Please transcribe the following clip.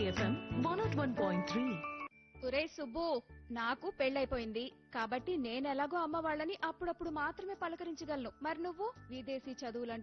FM 101.3. ఒరే సుబ్బు, నాకు పెళ్లైపోయింది కాబట్టి నేనెలాగో అమ్మ వాళ్ళని అప్పుడప్పుడు మాత్రమే పలకరించగలను. మరి నువ్వు విదేశీ చదువులంటూ